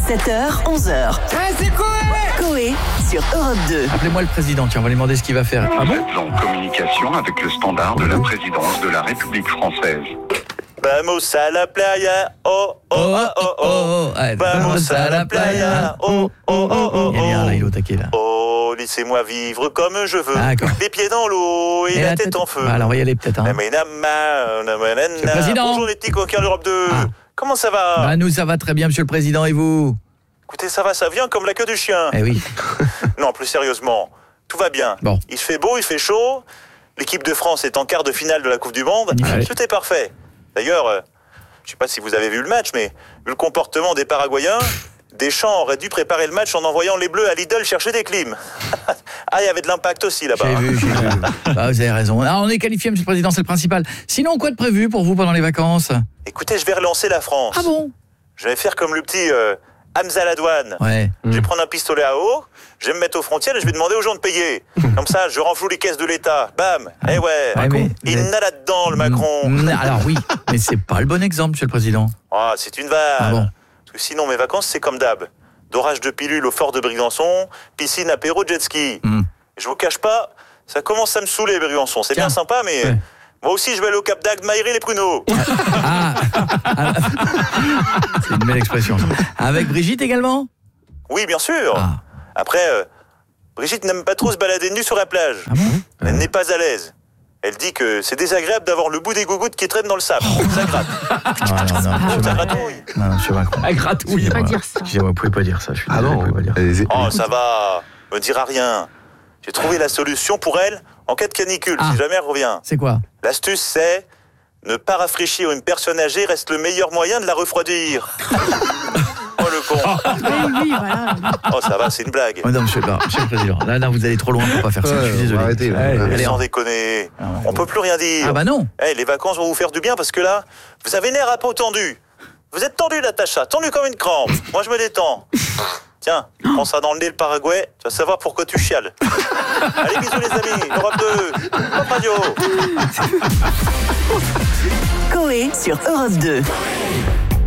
7h, 11h. C'est Coé sur Europe 2. Appelez-moi le président, tiens, on va lui demander ce qu'il va faire. Vous êtes en communication avec le standard de la présidence de la République française. Vamos a la playa, oh oh oh oh oh. Vamos a la playa, oh oh oh oh. Il est bien là, il est au taquet là. Oh, laissez-moi vivre comme je veux. D'accord. Les pieds dans l'eau et la tête en feu. Alors on va y aller peut-être. Hein. Monsieur le président. Bonjour les petits coquins d'Europe 2. Comment ça va? Bah, nous ça va très bien, monsieur le président, et vous? Écoutez, ça va, ça vient comme la queue du chien. Eh oui. Non, plus sérieusement, tout va bien. Bon. Il se fait beau, il fait chaud. L'équipe de France est en quart de finale de la Coupe du Monde. Magnifique. Tout est parfait. D'ailleurs, je ne sais pas si vous avez vu le match, mais vu le comportement des Paraguayens, Deschamps aurait dû préparer le match en envoyant les Bleus à Lidl chercher des clims. Ah, il y avait de l'impact aussi là-bas. J'ai vu. Bah, vous avez raison. Alors, on est qualifié, monsieur le président, c'est le principal. Sinon, quoi de prévu pour vous pendant les vacances? Écoutez, je vais relancer la France. Ah bon? Je vais faire comme le petit Hamza Ladouane. Ouais. Je vais prendre un pistolet à eau, je vais me mettre aux frontières et je vais demander aux gens de payer. Comme ça, je renfloue les caisses de l'État. Bam. Eh ouais. mais- Il n'a là-dedans, le Macron. Alors oui, mais c'est pas le bon exemple, monsieur le président. Ah, c'est une vanne. Ah bon? Parce que sinon, mes vacances, c'est comme d'hab. Dorage de pilules au fort de Briançon, piscine, apéro, jet ski. Je vous cache pas, ça commence à me saouler, Briançon. C'est Tiens. bien sympa, mais Ouais. moi aussi, je vais aller au Cap d'Agde m'aérer les pruneaux. C'est une belle expression. Ça. Avec Brigitte également? Oui, bien sûr. Ah. Après, Brigitte n'aime pas trop se balader nue sur la plage. Ah bon? Elle n'est pas à l'aise. Elle dit que c'est désagréable d'avoir le bout des gougouttes qui traîne dans le sable. Ça gratte. Non, monsieur Ça Macron. gratouille. Non, monsieur Macron. Ah, gratouille. Excusez-moi. dire ça. Excusez-moi, vous pouvez pas dire ça. Je suis désolé, vous pouvez pas dire ça. Oh, ça va. Me dira rien. J'ai trouvé la solution pour elle en cas de canicule, si jamais elle revient. C'est quoi? L'astuce, c'est ne pas rafraîchir une personne âgée reste le meilleur moyen de la refroidir. Oh, le con. Oui, voilà. Oh, ça va, c'est une blague. Oh, non, monsieur le président. Là, vous allez trop loin pour pas faire ça. Je suis désolé. Arrêtez, là. Allez, Sans déconner. On peut plus rien dire. Ah bah non. Eh, les vacances vont vous faire du bien parce que là, vous avez l'air un peu tendu. Vous êtes tendu, Natacha, tendu comme une crampe. Moi, je me détends. Tiens, prends ça dans le nez, le Paraguay, tu vas savoir pourquoi tu chiales. Allez, bisous les amis, Europe 2, Europe Radio. Coé sur Europe 2.